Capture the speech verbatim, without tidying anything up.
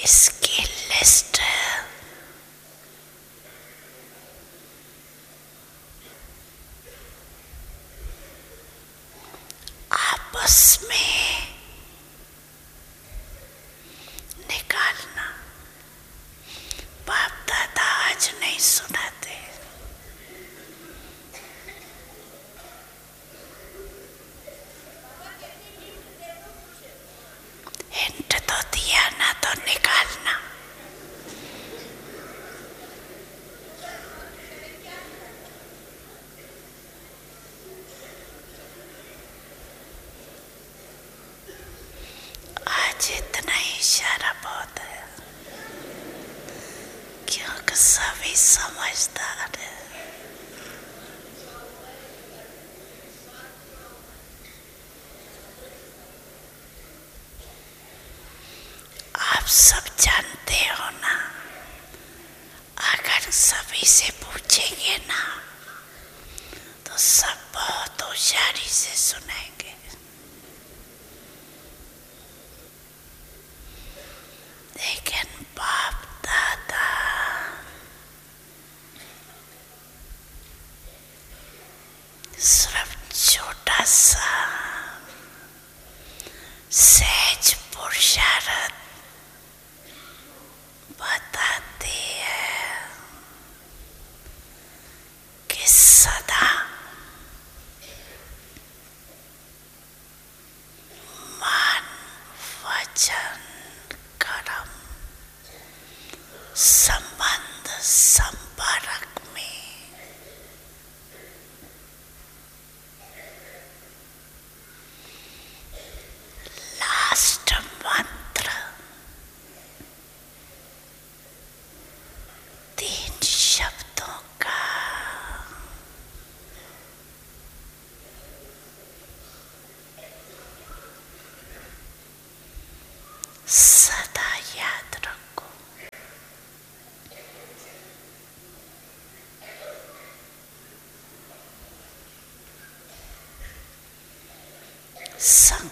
इसकी लिस्ट आपस में निकालना। बाप दादा आज नहीं सुनाते, हिंट तो दिया ना, तो निकालना। आज इतना ही इशारा बहुत है, क्योंकि सभी समझदार है। आप सब जानते हो ना, अगर सभी से पूछेंगे ना तो सब बहुत होशियारी से सुनेंगे। लेकिन बाप दादा सिर्फ छोटा सा सहज पुरुषार्थ बताते हैं कि सदा मन वचन कर्म संबंध संपर्क में लास्ट मंत्र तीन शब्दों का सदा याद रखो। संग